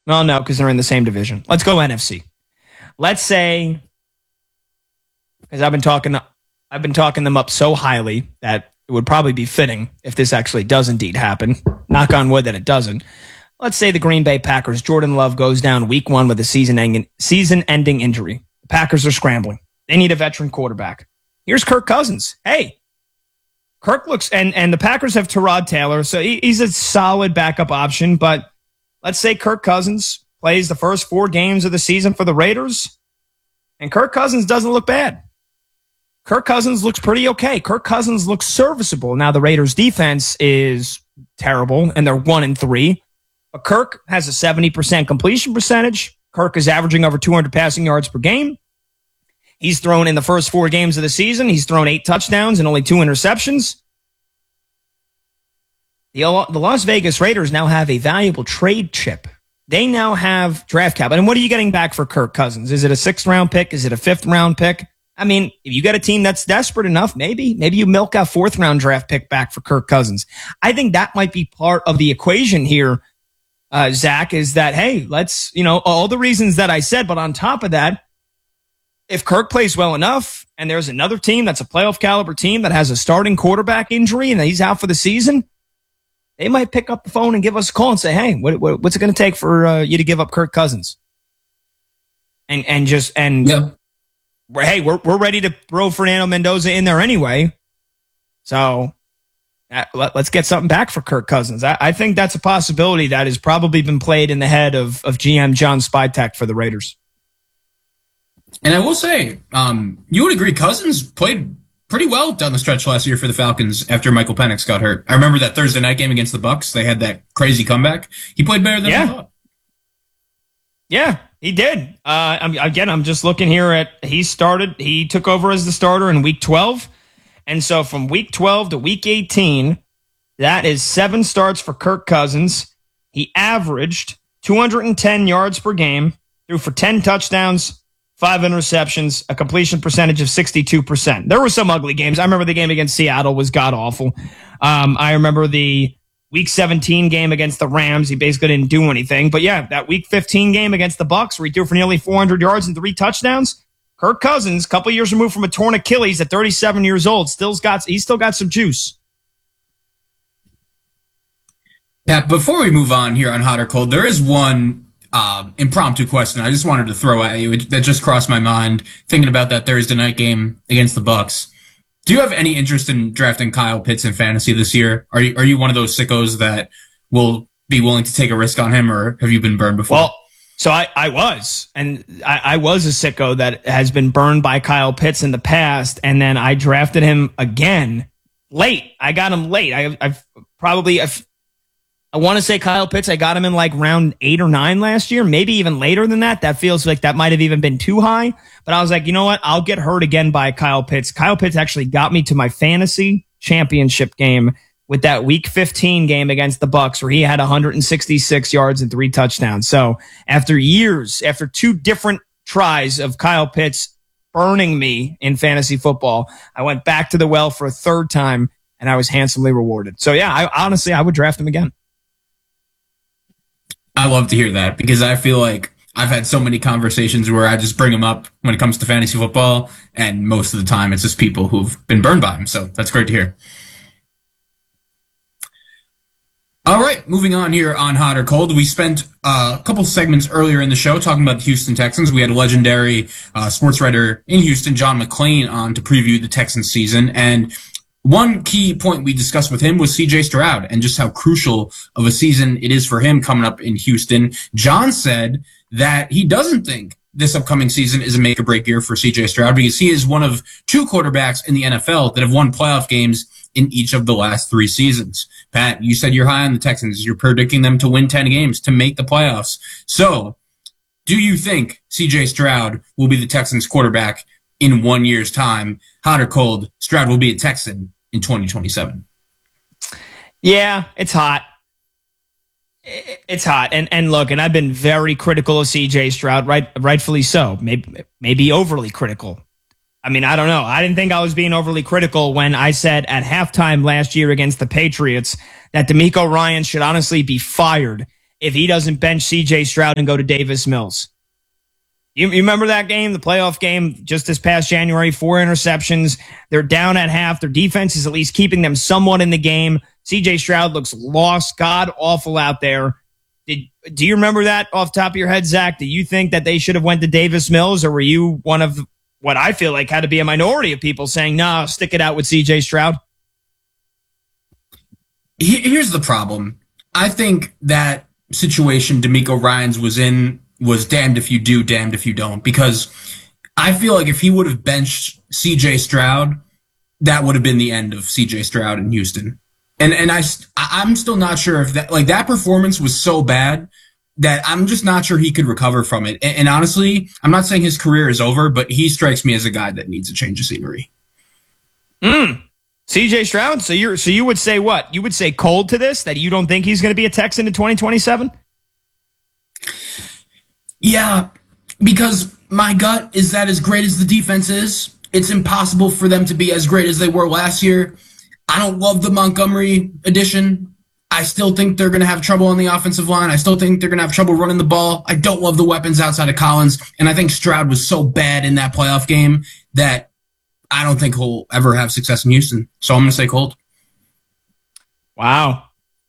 Well, no, because they're in the same division. Let's go NFC. Let's say, because I've been talking them up so highly that it would probably be fitting if this actually does indeed happen. Knock on wood that it doesn't. Let's say the Green Bay Packers, Jordan Love goes down week 1 with a season-ending injury. The Packers are scrambling. They need a veteran quarterback. Here's Kirk Cousins. Hey, Kirk looks, and the Packers have Tyrod Taylor, so he's a solid backup option, but let's say Kirk Cousins plays the first 4 games of the season for the Raiders, and Kirk Cousins doesn't look bad. Kirk Cousins looks pretty okay. Kirk Cousins looks serviceable. Now, the Raiders' defense is terrible, and they're 1-3. But Kirk has a 70% completion percentage. Kirk is averaging over 200 passing yards per game. He's thrown in the first 4 games of the season. He's thrown 8 touchdowns and only 2 interceptions. The Las Vegas Raiders now have a valuable trade chip. They now have draft capital. And what are you getting back for Kirk Cousins? Is it a 6th-round pick? Is it a 5th-round pick? I mean, if you got a team that's desperate enough, maybe you milk a 4th-round draft pick back for Kirk Cousins. I think that might be part of the equation here, Zach, is that, hey, let's, all the reasons that I said, but on top of that, if Kirk plays well enough and there's another team that's a playoff caliber team that has a starting quarterback injury and he's out for the season, they might pick up the phone and give us a call and say, hey, what's it going to take for you to give up Kirk Cousins? Yeah. Hey, we're ready to throw Fernando Mendoza in there anyway. So let's get something back for Kirk Cousins. I think that's a possibility that has probably been played in the head of GM John Spytek for the Raiders. And I will say, you would agree Cousins played pretty well down the stretch last year for the Falcons after Michael Penix got hurt. I remember that Thursday night game against the Bucs. They had that crazy comeback. He played better than I thought. Yeah, he did. I'm just looking here at he took over as the starter in week 12. And so from week 12 to week 18, that is 7 starts for Kirk Cousins. He averaged 210 yards per game, threw for 10 touchdowns, 5 interceptions, a completion percentage of 62%. There were some ugly games. I remember the game against Seattle was god-awful. I remember the Week 17 game against the Rams. He basically didn't do anything. But yeah, that Week 15 game against the Bucs where he threw for nearly 400 yards and 3 touchdowns. Kirk Cousins, a couple years removed from a torn Achilles at 37 years old, he's still got some juice. Pat, before we move on here on Hot or Cold, there is one impromptu question I just wanted to throw at you that just crossed my mind thinking about that Thursday night game against the Bucs. Do you have any interest in drafting Kyle Pitts in fantasy this year? Are you one of those sickos that will be willing to take a risk on him, or have you been burned before? Well, so I was a sicko that has been burned by Kyle Pitts in the past, and then I drafted him again late. I got him late. I want to say Kyle Pitts, I got him in like round 8 or 9 last year, maybe even later than that. That feels like that might have even been too high. But I was like, you know what? I'll get hurt again by Kyle Pitts. Kyle Pitts actually got me to my fantasy championship game with that Week 15 game against the Bucs where he had 166 yards and 3 touchdowns. So after 2 different tries of Kyle Pitts burning me in fantasy football, I went back to the well for a 3rd time and I was handsomely rewarded. So yeah, I would draft him again. I love to hear that because I feel like I've had so many conversations where I just bring him up when it comes to fantasy football, and most of the time it's just people who've been burned by him. So that's great to hear. All right, moving on here on Hot or Cold. We spent a couple segments earlier in the show talking about the Houston Texans. We had a legendary sports writer in Houston, John McClain, on to preview the Texans season, and one key point we discussed with him was C.J. Stroud and just how crucial of a season it is for him coming up in Houston. John said that he doesn't think this upcoming season is a make-or-break year for C.J. Stroud because he is one of 2 quarterbacks in the NFL that have won playoff games in each of the last 3 seasons. Pat, you said you're high on the Texans. You're predicting them to win 10 games, to make the playoffs. So, do you think C.J. Stroud will be the Texans quarterback in 1 year's time? Hot or cold, Stroud will be a Texan in 2027. Yeah, it's hot. It's hot. And look, and I've been very critical of CJ Stroud, rightfully so. Maybe overly critical. I mean, I don't know. I didn't think I was being overly critical when I said at halftime last year against the Patriots that DeMeco Ryans should honestly be fired if he doesn't bench CJ Stroud and go to Davis Mills. You remember that game, the playoff game just this past January, 4 interceptions. They're down at half. Their defense is at least keeping them somewhat in the game. CJ Stroud looks lost, god awful out there. Do you remember that off the top of your head, Zach? Do you think that they should have went to Davis Mills, or were you one of what I feel like had to be a minority of people saying, no, stick it out with CJ Stroud? Here's the problem. I think that situation DeMeco Ryans was in was damned if you do, damned if you don't, because I feel like if he would have benched CJ Stroud, that would have been the end of CJ Stroud in Houston. And I'm still not sure if that performance was so bad that I'm just not sure he could recover from it. And honestly, I'm not saying his career is over, but he strikes me as a guy that needs a change of scenery. CJ Stroud. So you would say what? You would say cold to this, that you don't think he's going to be a Texan in 2027? Yeah, because my gut is that as great as the defense is, it's impossible for them to be as great as they were last year. I don't love the Montgomery addition. I still think they're going to have trouble on the offensive line. I still think they're going to have trouble running the ball. I don't love the weapons outside of Collins. And I think Stroud was so bad in that playoff game that I don't think he'll ever have success in Houston. So I'm going to say cold. Wow.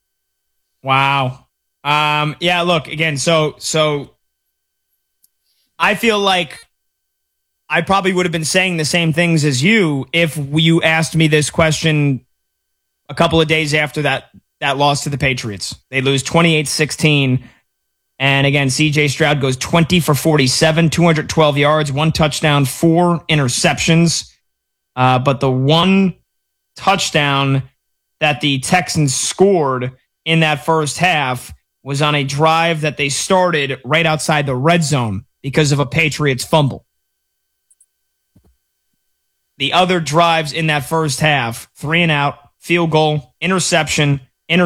Yeah, look, again, so I feel like I probably would have been saying the same things as you if you asked me this question a couple of days after that loss to the Patriots. They lose 28-16. And again, CJ Stroud goes 20 for 47, 212 yards, 1 touchdown, 4 interceptions. But the one touchdown that the Texans scored in that first half was on a drive that they started right outside the red zone because of a Patriots fumble. The other drives in that first half, 3 and out, field goal, interception, 3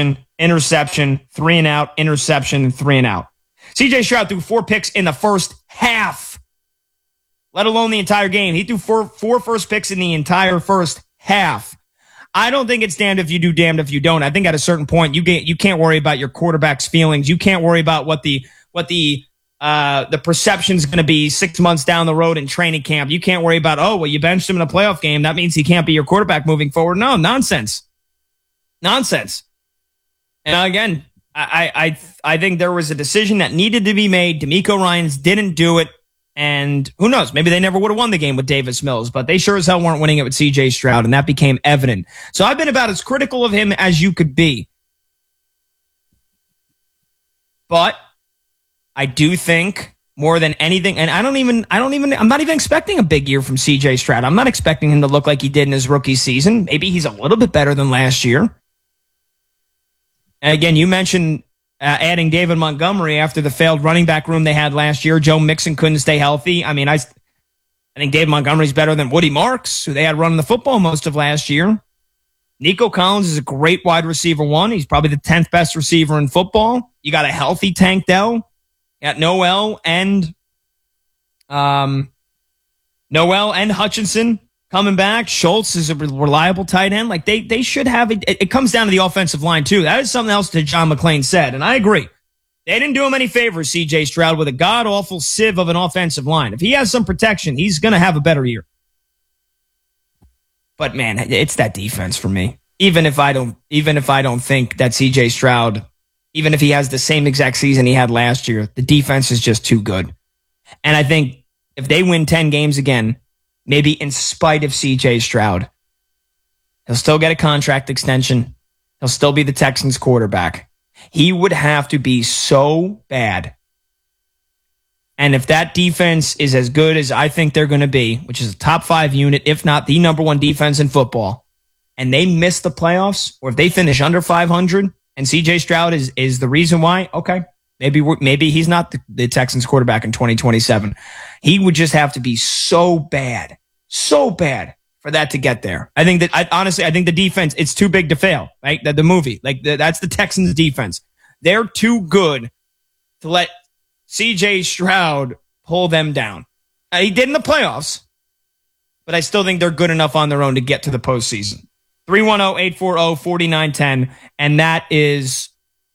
and out, interception, 3 and out. CJ Stroud threw 4 picks in the first half, let alone the entire game. He threw four first picks in the entire first half. I don't think it's damned if you do, damned if you don't. I think at a certain point, you can't worry about your quarterback's feelings. You can't worry about what the perception's going to be 6 months down the road in training camp. You can't worry about, you benched him in a playoff game. That means he can't be your quarterback moving forward. No, nonsense. And again, I think there was a decision that needed to be made. DeMeco Ryans didn't do it. And who knows? Maybe they never would have won the game with Davis Mills, but they sure as hell weren't winning it with CJ Stroud, and that became evident. So I've been about as critical of him as you could be. But I do think more than anything, and I'm not even expecting a big year from CJ Stroud. I'm not expecting him to look like he did in his rookie season. Maybe he's a little bit better than last year. And again, you mentioned adding David Montgomery after the failed running back room they had last year. Joe Mixon couldn't stay healthy. I mean, I think David Montgomery's better than Woody Marks, who they had running the football most of last year. Nico Collins is a great wide receiver 1. He's probably the 10th best receiver in football. You got a healthy Tank Dell. You got Noel and Hutchinson coming back. Schultz is a reliable tight end. Like they should have it. It comes down to the offensive line too. That is something else that John McClain said, and I agree. They didn't do him any favors, CJ Stroud, with a god-awful sieve of an offensive line. If he has some protection, he's going to have a better year. But man, it's that defense for me. Even if I don't think that CJ Stroud, even if he has the same exact season he had last year, the defense is just too good. And I think if they win 10 games again, maybe in spite of CJ Stroud, he'll still get a contract extension. He'll still be the Texans quarterback. He would have to be so bad. And if that defense is as good as I think they're going to be, which is a top 5 unit, if not the number 1 defense in football, and they miss the playoffs, or if they finish under 500, and CJ Stroud is the reason why, okay, maybe he's not the Texans quarterback in 2027. He would just have to be so bad for that to get there. I think the defense, it's too big to fail, right? The movie, that's the Texans defense. They're too good to let CJ Stroud pull them down. He did in the playoffs, but I still think they're good enough on their own to get to the postseason. 310-840-4910, and that is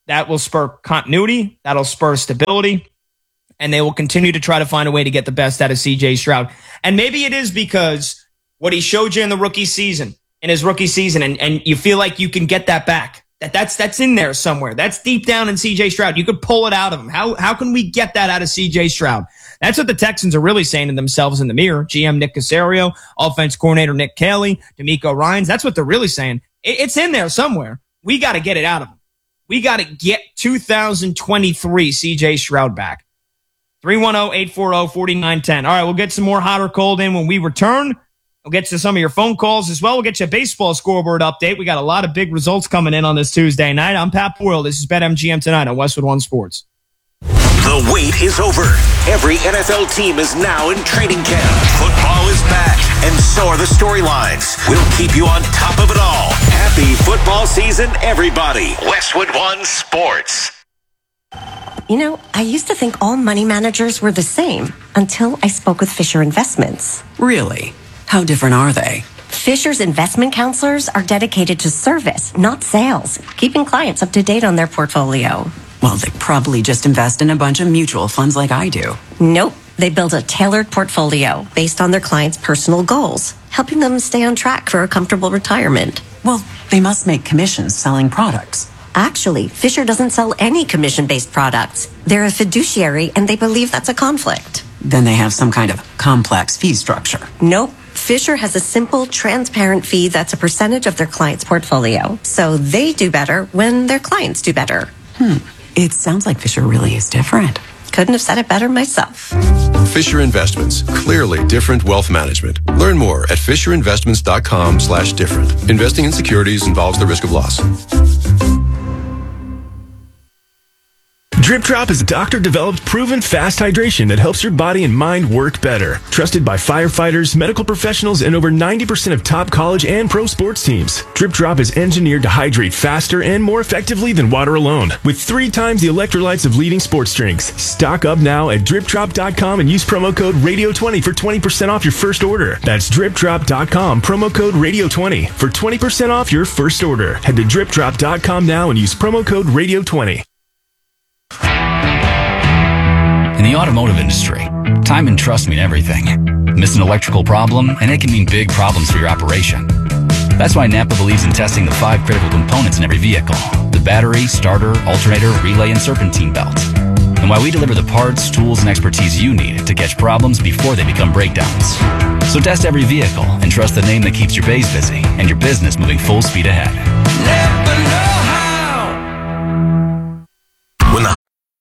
that will spur continuity. That'll spur stability. And they will continue to try to find a way to get the best out of CJ Stroud. And maybe it is because what he showed you in his rookie season, and you feel like you can get that back. That's in there somewhere. That's deep down in CJ Stroud. You could pull it out of him. How can we get that out of CJ Stroud? That's what the Texans are really saying to themselves in the mirror. GM Nick Caserio, offense coordinator Nick Caley, D'Amico Ryans. That's what they're really saying. It's in there somewhere. We got to get it out of him. We got to get 2023 CJ Stroud back. 310-840-4910. All right, we'll get some more hot or cold in when we return. We'll get to some of your phone calls as well. We'll get you a baseball scoreboard update. We got a lot of big results coming in on this Tuesday night. I'm Pat Boyle. This is BetMGM Tonight on Westwood One Sports. The wait is over. Every NFL team is now in training camp. Football is back, and so are the storylines. We'll keep you on top of it all. Happy football season, everybody. Westwood One Sports. You know, I used to think all money managers were the same until I spoke with Fisher Investments. Really? How different are they? Fisher's investment counselors are dedicated to service, not sales, keeping clients up to date on their portfolio. Well, they probably just invest in a bunch of mutual funds like I do. Nope. They build a tailored portfolio based on their clients' personal goals, helping them stay on track for a comfortable retirement. Well, they must make commissions selling products. Actually, Fisher doesn't sell any commission-based products. They're a fiduciary, and they believe that's a conflict. Then they have some kind of complex fee structure. Nope. Fisher has a simple, transparent fee that's a percentage of their client's portfolio. So they do better when their clients do better. It sounds like Fisher really is different. Couldn't have said it better myself. Fisher Investments. Clearly different wealth management. Learn more at fisherinvestments.com/different. Investing in securities involves the risk of loss. Drip Drop is a doctor-developed, proven fast hydration that helps your body and mind work better. Trusted by firefighters, medical professionals, and over 90% of top college and pro sports teams. Drip Drop is engineered to hydrate faster and more effectively than water alone, with 3 times the electrolytes of leading sports drinks. Stock up now at dripdrop.com and use promo code RADIO20 for 20% off your first order. That's dripdrop.com, promo code RADIO20 for 20% off your first order. Head to dripdrop.com now and use promo code RADIO20. In the automotive industry, time and trust mean everything. Miss an electrical problem, and it can mean big problems for your operation. That's why Napa believes in testing the 5 critical components in every vehicle: the battery, starter, alternator, relay, and serpentine belt. And why we deliver the parts, tools, and expertise you need to catch problems before they become breakdowns. So test every vehicle and trust the name that keeps your bays busy and your business moving full speed ahead. Napa know-how. When the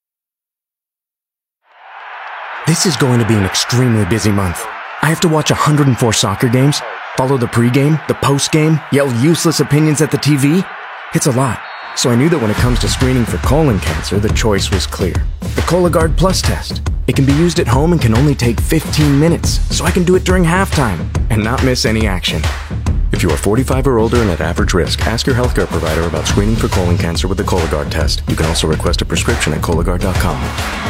This is going to be an extremely busy month. I have to watch 104 soccer games, follow the pregame, the postgame, yell useless opinions at the TV. It's a lot. So I knew that when it comes to screening for colon cancer, the choice was clear. The Cologuard Plus test. It can be used at home and can only take 15 minutes, so I can do it during halftime and not miss any action. If you are 45 or older and at average risk, ask your healthcare provider about screening for colon cancer with the Cologuard test. You can also request a prescription at Cologuard.com.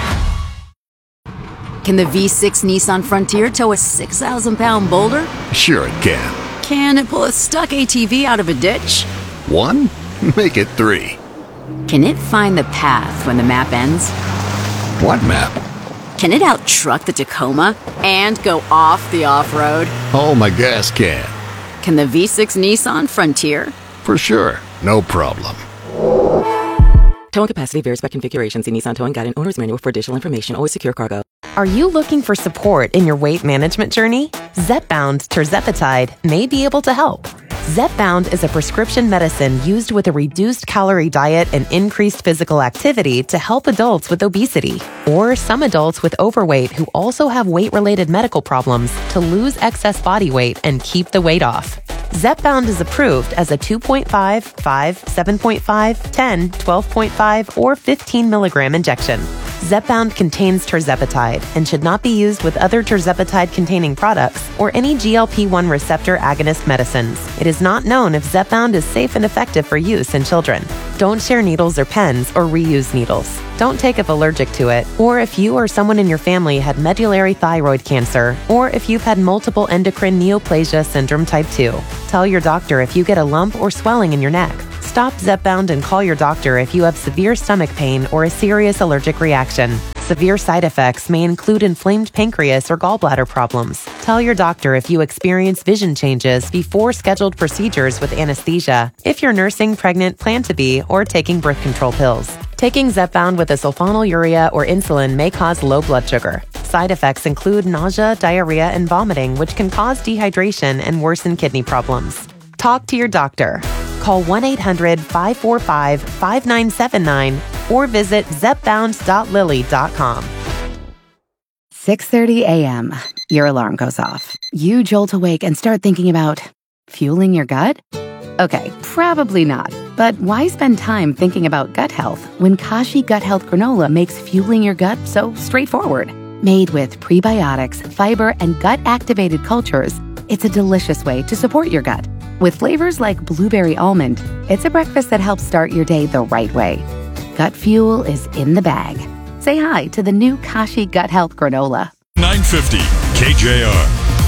Can the V6 Nissan Frontier tow a 6,000-pound boulder? Sure it can. Can it pull a stuck ATV out of a ditch? 1? Make it 3. Can it find the path when the map ends? What map? Can it out-truck the Tacoma and go off the off-road? Oh, my gas can. Can the V6 Nissan Frontier? For sure. No problem. Towing capacity varies by configuration. See Nissan Towing Guide and Owner's Manual for additional information. Always secure cargo. Are you looking for support in your weight management journey? Zepbound tirzepatide may be able to help. Zepbound is a prescription medicine used with a reduced calorie diet and increased physical activity to help adults with obesity or some adults with overweight who also have weight-related medical problems to lose excess body weight and keep the weight off. Zepbound is approved as a 2.5, 5, 7.5, 10, 12.5, or 15 milligram injection. Zepbound contains tirzepatide and should not be used with other tirzepatide-containing products or any GLP-1 receptor agonist medicines. It is not known if Zepbound is safe and effective for use in children. Don't share needles or pens or reuse needles. Don't take if allergic to it, or if you or someone in your family had medullary thyroid cancer, or if you've had multiple endocrine neoplasia syndrome type 2. Tell your doctor if you get a lump or swelling in your neck. Stop Zepbound and call your doctor if you have severe stomach pain or a serious allergic reaction. Severe side effects may include inflamed pancreas or gallbladder problems. Tell your doctor if you experience vision changes before scheduled procedures with anesthesia, if you're nursing, pregnant, plan to be, or taking birth control pills. Taking Zepbound with a sulfonylurea or insulin may cause low blood sugar. Side effects include nausea, diarrhea, and vomiting, which can cause dehydration and worsen kidney problems. Talk to your doctor. Call 1-800-545-5979 or visit zepbound.lily.com. 6:30 a.m. Your alarm goes off. You jolt awake and start thinking about fueling your gut? Okay, probably not. But why spend time thinking about gut health when Kashi Gut Health Granola makes fueling your gut so straightforward? Made with prebiotics, fiber, and gut-activated cultures, it's a delicious way to support your gut. With flavors like blueberry almond, it's a breakfast that helps start your day the right way. Gut fuel is in the bag. Say hi to the new Kashi Gut Health Granola. 950 KJR.